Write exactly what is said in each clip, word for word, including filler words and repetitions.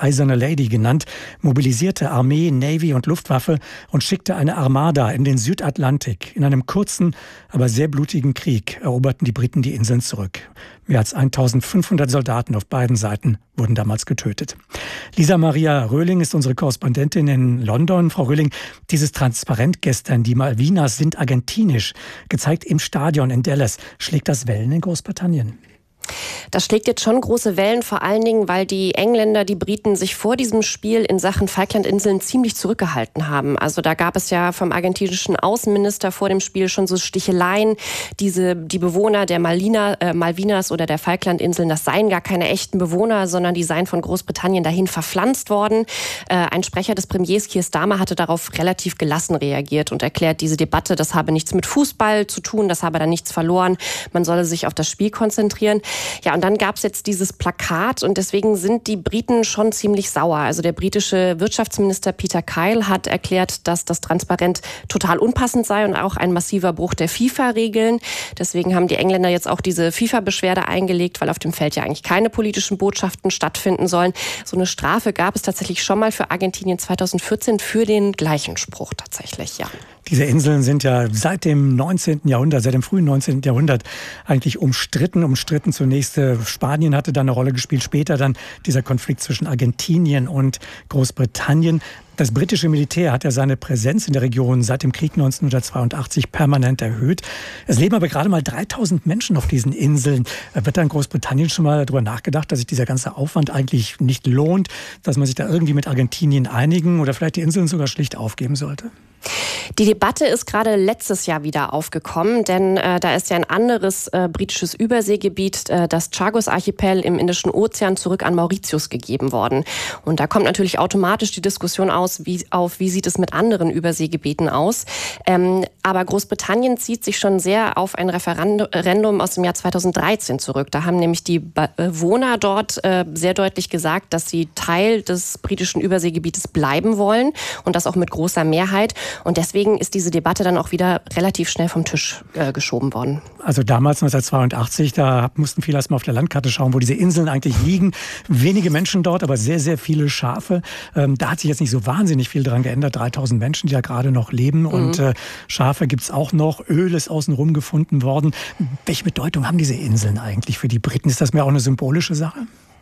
Eiserne Lady genannt, mobilisierte Armee, Navy und Luftwaffe und schickte eine Armada in den Südatlantik. In einem kurzen, aber sehr blutigen Krieg eroberten die Briten die Inseln zurück. Mehr als eintausendfünfhundert Soldaten auf beiden Seiten wurden damals getötet. Lisa Maria Röhling ist unsere Korrespondentin in London. Frau Röhling, dieses Transparent gestern, die Malvinas sind argentinisch, gezeigt im Stadion in Dallas, schlägt das Wellen in Großbritannien? Das schlägt jetzt schon große Wellen, vor allen Dingen, weil die Engländer, die Briten sich vor diesem Spiel in Sachen Falklandinseln ziemlich zurückgehalten haben. Also da gab es ja vom argentinischen Außenminister vor dem Spiel schon so Sticheleien. Diese, die Bewohner der Malina, äh, Malvinas oder der Falklandinseln, das seien gar keine echten Bewohner, sondern die seien von Großbritannien dahin verpflanzt worden. Äh, ein Sprecher des Premiers Keir Starmer hatte darauf relativ gelassen reagiert und erklärt, diese Debatte, das habe nichts mit Fußball zu tun, das habe da nichts verloren. Man solle sich auf das Spiel konzentrieren. Ja, und dann gab es jetzt dieses Plakat und deswegen sind die Briten schon ziemlich sauer. Also der britische Wirtschaftsminister Peter Kyle hat erklärt, dass das Transparent total unpassend sei und auch ein massiver Bruch der FIFA-Regeln. Deswegen haben die Engländer jetzt auch diese FIFA-Beschwerde eingelegt, weil auf dem Feld ja eigentlich keine politischen Botschaften stattfinden sollen. So eine Strafe gab es tatsächlich schon mal für Argentinien zweitausendvierzehn für den gleichen Spruch tatsächlich, ja. Diese Inseln sind ja seit dem neunzehnten Jahrhundert, seit dem frühen neunzehnten Jahrhundert eigentlich umstritten. Umstritten zunächst äh, Spanien hatte da eine Rolle gespielt, später dann dieser Konflikt zwischen Argentinien und Großbritannien. Das britische Militär hat ja seine Präsenz in der Region seit dem Krieg neunzehnhundertzweiundachtzig permanent erhöht. Es leben aber gerade mal dreitausend Menschen auf diesen Inseln. Wird da in Großbritannien schon mal darüber nachgedacht, dass sich dieser ganze Aufwand eigentlich nicht lohnt, dass man sich da irgendwie mit Argentinien einigen oder vielleicht die Inseln sogar schlicht aufgeben sollte? Die Debatte ist gerade letztes Jahr wieder aufgekommen, denn äh, da ist ja ein anderes äh, britisches Überseegebiet, äh, das Chagos-Archipel im Indischen Ozean, zurück an Mauritius gegeben worden. Und da kommt natürlich automatisch die Diskussion aus, wie, auf, wie sieht es mit anderen Überseegebieten aus. Ähm, aber Großbritannien zieht sich schon sehr auf ein Referendum aus dem Jahr zweitausenddreizehn zurück. Da haben nämlich die Bewohner dort äh, sehr deutlich gesagt, dass sie Teil des britischen Überseegebietes bleiben wollen und das auch mit großer Mehrheit. Und deswegen ist diese Debatte dann auch wieder relativ schnell vom Tisch äh, geschoben worden. Also damals neunzehnhundertzweiundachtzig, da mussten viele erst mal auf der Landkarte schauen, wo diese Inseln eigentlich liegen. Wenige Menschen dort, aber sehr, sehr viele Schafe. Ähm, da hat sich jetzt nicht so wahnsinnig viel dran geändert. dreitausend Menschen, die da gerade noch leben. Mhm. Und äh, Schafe gibt's auch noch. Öl ist außenrum gefunden worden. Welche Bedeutung haben diese Inseln eigentlich für die Briten? Ist das mehr auch eine symbolische Sache?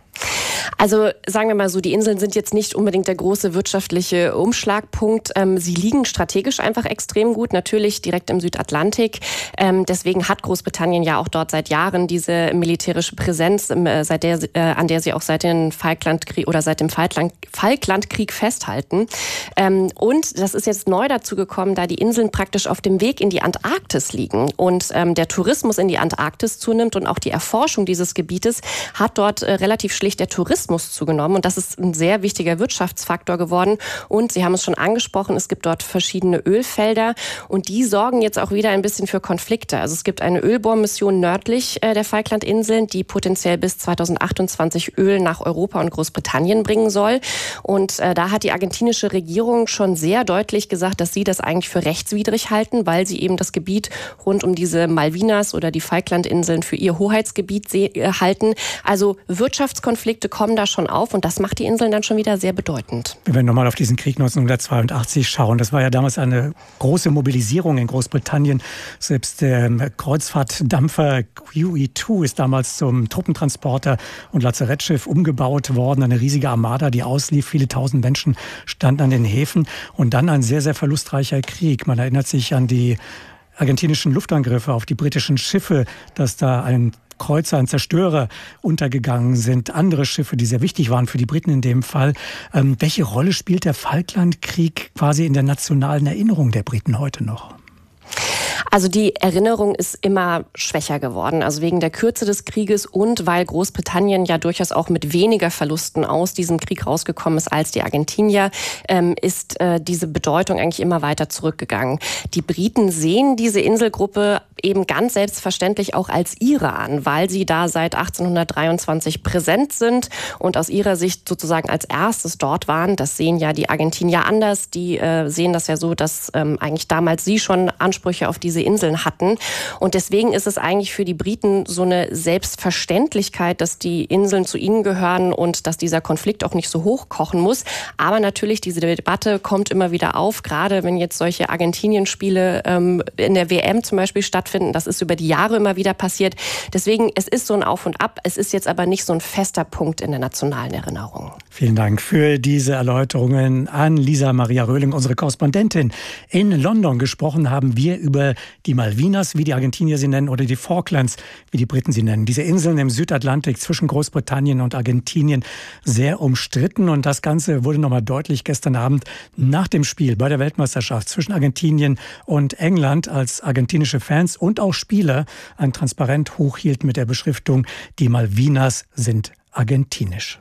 Also sagen wir mal so, die Inseln sind jetzt nicht unbedingt der große wirtschaftliche Umschlagpunkt. Ähm, sie liegen strategisch einfach extrem gut, natürlich direkt im Südatlantik. Ähm, deswegen hat Großbritannien ja auch dort seit Jahren diese militärische Präsenz, äh, seit der, äh, an der sie auch seit dem Falklandkrieg oder seit dem Falkland, Falklandkrieg festhalten. Ähm, und das ist jetzt neu dazu gekommen, da die Inseln praktisch auf dem Weg in die Antarktis liegen und ähm, der Tourismus in die Antarktis zunimmt und auch die Erforschung dieses Gebietes hat dort äh, relativ schlicht der Tourismus zugenommen und das ist ein sehr wichtiger Wirtschaftsfaktor geworden und Sie haben es schon angesprochen, es gibt dort verschiedene Ölfelder und die sorgen jetzt auch wieder ein bisschen für Konflikte. Also es gibt eine Ölbohrmission nördlich äh, der Falklandinseln, die potenziell bis zweitausendachtundzwanzig Öl nach Europa und Großbritannien bringen soll und äh, da hat die argentinische Regierung schon sehr deutlich gesagt, dass sie das eigentlich für rechtswidrig halten, weil sie eben das Gebiet rund um diese Malvinas oder die Falklandinseln für ihr Hoheitsgebiet se- äh, halten. Also Wirtschaftskonflikte kommen da schon auf und das macht die Inseln dann schon wieder sehr bedeutend. Wenn wir nochmal auf diesen Krieg neunzehnhundertzweiundachtzig schauen, das war ja damals eine große Mobilisierung in Großbritannien. Selbst der Kreuzfahrtdampfer Q E zwei ist damals zum Truppentransporter und Lazarettschiff umgebaut worden. Eine riesige Armada, die auslief. Viele tausend Menschen standen an den Häfen. Und dann ein sehr, sehr verlustreicher Krieg. Man erinnert sich an die argentinischen Luftangriffe auf die britischen Schiffe, dass da ein Kreuzer, ein Zerstörer untergegangen sind, andere Schiffe, die sehr wichtig waren für die Briten in dem Fall. Ähm, welche Rolle spielt der Falklandkrieg quasi in der nationalen Erinnerung der Briten heute noch? Also die Erinnerung ist immer schwächer geworden, also wegen der Kürze des Krieges und weil Großbritannien ja durchaus auch mit weniger Verlusten aus diesem Krieg rausgekommen ist als die Argentinier, ähm, ist äh, diese Bedeutung eigentlich immer weiter zurückgegangen. Die Briten sehen diese Inselgruppe eben ganz selbstverständlich auch als ihre an, weil sie da seit achtzehnhundertdreiundzwanzig präsent sind und aus ihrer Sicht sozusagen als erstes dort waren. Das sehen ja die Argentinier anders. Die äh, sehen das ja so, dass ähm, eigentlich damals sie schon Ansprüche auf diese diese Inseln hatten. Und deswegen ist es eigentlich für die Briten so eine Selbstverständlichkeit, dass die Inseln zu ihnen gehören und dass dieser Konflikt auch nicht so hochkochen muss. Aber natürlich, diese Debatte kommt immer wieder auf, gerade wenn jetzt solche Argentinien-Spiele ähm, in der W M zum Beispiel stattfinden. Das ist über die Jahre immer wieder passiert. Deswegen, es ist so ein Auf und Ab. Es ist jetzt aber nicht so ein fester Punkt in der nationalen Erinnerung. Vielen Dank für diese Erläuterungen an Lisa Maria Röhling, unsere Korrespondentin in London. Gesprochen haben wir über die Malvinas, wie die Argentinier sie nennen, oder die Falklands, wie die Briten sie nennen. Diese Inseln im Südatlantik zwischen Großbritannien und Argentinien, sehr umstritten. Und das Ganze wurde nochmal deutlich gestern Abend nach dem Spiel bei der Weltmeisterschaft zwischen Argentinien und England, als argentinische Fans und auch Spieler ein Transparent hochhielten mit der Beschriftung: Die Malvinas sind argentinisch.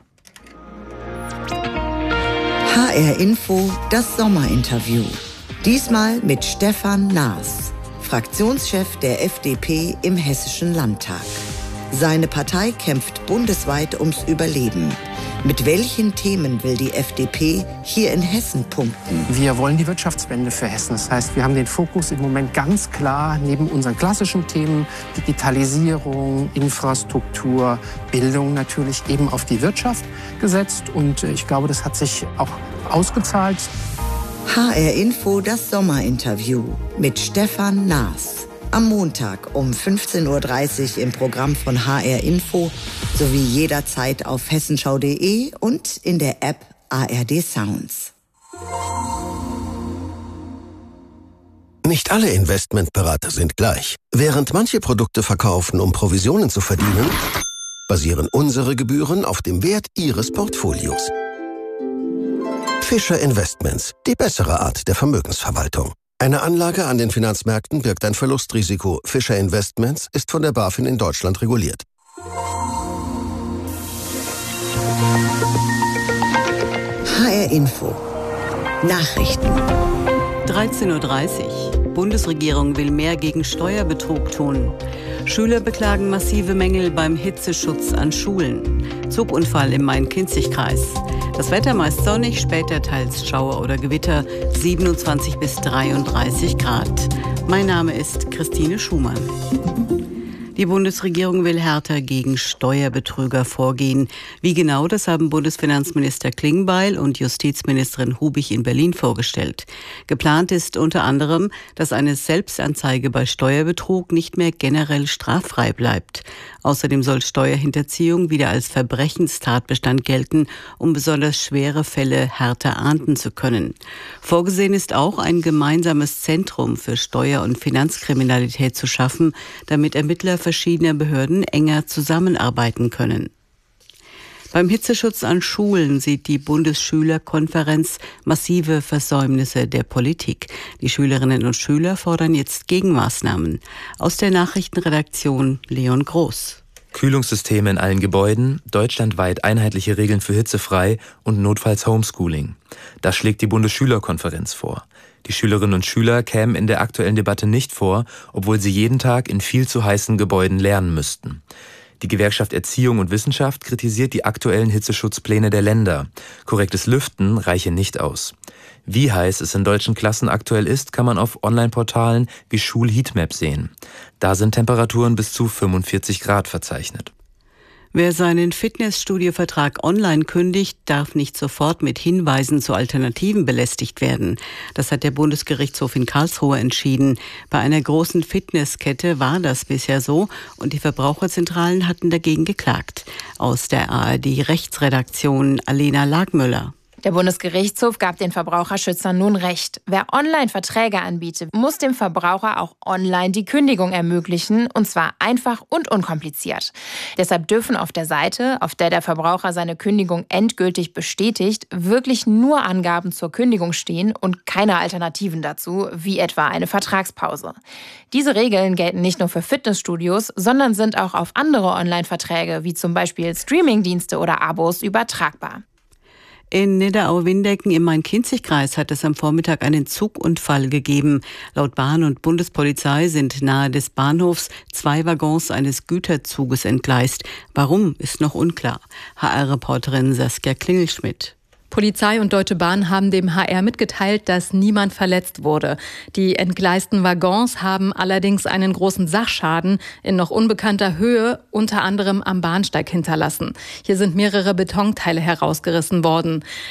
H R Info, das Sommerinterview. Diesmal mit Stefan Naas, Fraktionschef der F D P im Hessischen Landtag. Seine Partei kämpft bundesweit ums Überleben. Mit welchen Themen will die F D P hier in Hessen punkten? Wir wollen die Wirtschaftswende für Hessen. Das heißt, wir haben den Fokus im Moment ganz klar neben unseren klassischen Themen Digitalisierung, Infrastruktur, Bildung natürlich eben auf die Wirtschaft gesetzt. Und ich glaube, das hat sich auch ausgezahlt. H R Info, das Sommerinterview mit Stefan Naas. Am Montag um fünfzehn Uhr dreißig im Programm von H R Info sowie jederzeit auf hessenschau punkt de und in der App A R D Sounds. Nicht alle Investmentberater sind gleich. Während manche Produkte verkaufen, um Provisionen zu verdienen, basieren unsere Gebühren auf dem Wert Ihres Portfolios. Fischer Investments, die bessere Art der Vermögensverwaltung. Eine Anlage an den Finanzmärkten birgt ein Verlustrisiko. Fischer Investments ist von der BaFin in Deutschland reguliert. H R Info. Nachrichten. dreizehn Uhr dreißig. Bundesregierung will mehr gegen Steuerbetrug tun. Schüler beklagen massive Mängel beim Hitzeschutz an Schulen. Zugunfall im Main-Kinzig-Kreis. Das Wetter meist sonnig, später teils Schauer oder Gewitter, siebenundzwanzig bis dreiunddreißig Grad. Mein Name ist Christine Schumann. Die Bundesregierung will härter gegen Steuerbetrüger vorgehen. Wie genau, das haben Bundesfinanzminister Klingbeil und Justizministerin Hubig in Berlin vorgestellt. Geplant ist unter anderem, dass eine Selbstanzeige bei Steuerbetrug nicht mehr generell straffrei bleibt. Außerdem soll Steuerhinterziehung wieder als Verbrechenstatbestand gelten, um besonders schwere Fälle härter ahnden zu können. Vorgesehen ist auch, ein gemeinsames Zentrum für Steuer- und Finanzkriminalität zu schaffen, damit Ermittler verschiedener Behörden enger zusammenarbeiten können. Beim Hitzeschutz an Schulen sieht die Bundesschülerkonferenz massive Versäumnisse der Politik. Die Schülerinnen und Schüler fordern jetzt Gegenmaßnahmen. Aus der Nachrichtenredaktion Leon Groß. Kühlungssysteme in allen Gebäuden, deutschlandweit einheitliche Regeln für hitzefrei und notfalls Homeschooling. Das schlägt die Bundesschülerkonferenz vor. Die Schülerinnen und Schüler kämen in der aktuellen Debatte nicht vor, obwohl sie jeden Tag in viel zu heißen Gebäuden lernen müssten. Die Gewerkschaft Erziehung und Wissenschaft kritisiert die aktuellen Hitzeschutzpläne der Länder. Korrektes Lüften reiche nicht aus. Wie heiß es in deutschen Klassen aktuell ist, kann man auf Online-Portalen wie Schul-Heatmap sehen. Da sind Temperaturen bis zu fünfundvierzig Grad verzeichnet. Wer seinen Fitnessstudio-Vertrag online kündigt, darf nicht sofort mit Hinweisen zu Alternativen belästigt werden. Das hat der Bundesgerichtshof in Karlsruhe entschieden. Bei einer großen Fitnesskette war das bisher so und die Verbraucherzentralen hatten dagegen geklagt. Aus der A R D-Rechtsredaktion Alena Lagmüller. Der Bundesgerichtshof gab den Verbraucherschützern nun Recht. Wer Online-Verträge anbietet, muss dem Verbraucher auch online die Kündigung ermöglichen, und zwar einfach und unkompliziert. Deshalb dürfen auf der Seite, auf der der Verbraucher seine Kündigung endgültig bestätigt, wirklich nur Angaben zur Kündigung stehen und keine Alternativen dazu, wie etwa eine Vertragspause. Diese Regeln gelten nicht nur für Fitnessstudios, sondern sind auch auf andere Online-Verträge, wie zum Beispiel Streamingdienste oder Abos, übertragbar. In Nidderau-Windecken im Main-Kinzig-Kreis hat es am Vormittag einen Zugunfall gegeben. Laut Bahn und Bundespolizei sind nahe des Bahnhofs zwei Waggons eines Güterzuges entgleist. Warum, ist noch unklar. H R-Reporterin Saskia Klingelschmidt. Polizei und Deutsche Bahn haben dem H R mitgeteilt, dass niemand verletzt wurde. Die entgleisten Waggons haben allerdings einen großen Sachschaden in noch unbekannter Höhe, unter anderem am Bahnsteig hinterlassen. Hier sind mehrere Betonteile herausgerissen worden.